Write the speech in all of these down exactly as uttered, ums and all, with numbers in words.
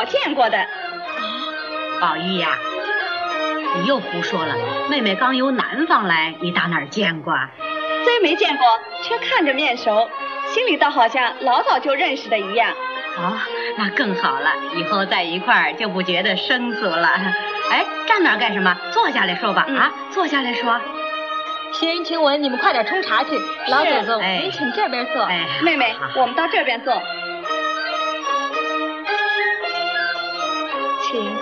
我见过的。 宝玉呀，你又胡说了。妹妹刚由南方来，你打哪儿见过？ 虽没见过，却看着面熟，心里倒好像老早就认识的一样。 哦，那更好了，以后在一块儿就不觉得生疏了。哎，站那儿干什么？坐下来说吧。嗯、啊，坐下来说。 袭人请问你们快点冲茶去。老祖宗，您请这边坐。 哎， 妹妹，我们到这边坐。请。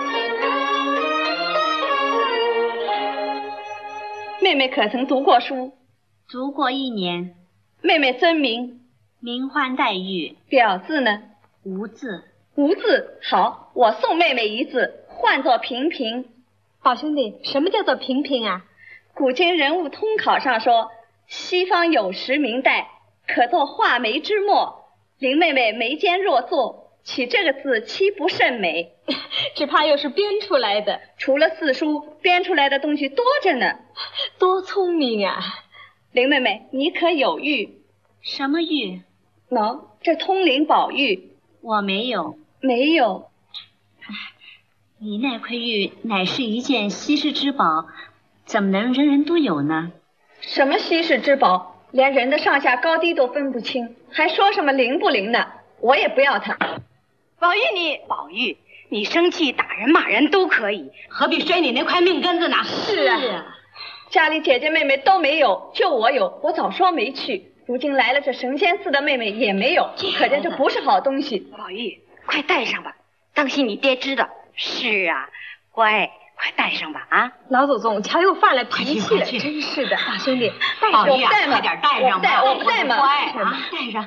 妹妹可曾读过书？ 读过一年。 妹妹尊名？ 名唤黛玉。 表字呢？ 无字。 无字，好，我送妹妹一字，唤作平平。 宝兄弟，什么叫做平平啊？ 古今人物通考上说，西方有时明代，可作画眉之墨。林妹妹眉间若作，起这个字岂不甚美？ 只怕又是编出来的。 除了四书，编出来的东西多着呢。 多聪明啊！ 林妹妹，你可有玉？ 什么玉？ 喏，这通灵宝玉。 我没有。 没有。 你那块玉乃是一件稀世之宝，怎么能人人都有呢？ 什么稀世之宝？连人的上下高低都分不清，还说什么灵不灵呢？我也不要它。 宝玉你，宝玉，你生气打人骂人都可以，何必摔你那块命根子呢？ 是啊，家里姐姐妹妹都没有，就我有，我早说没去。如今来了这神仙似的妹妹也没有，可见这不是好东西。 宝玉，快带上吧，当心你爹知道。是啊，乖，快带上吧啊！ 老祖宗，瞧又犯了脾气了，真是的。大兄弟，带上，宝玉啊， 快点带上吧， 我不带嘛， 乖啊，带上。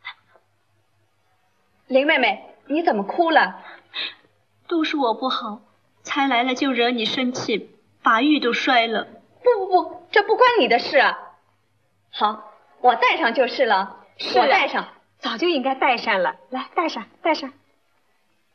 林妹妹，你怎么哭了？ 都是我不好，才来了就惹你生气，把玉都摔了。 不不不，这不关你的事啊。好，我带上就是了。 是我带上， 早就应该带上了。来，带上，带上。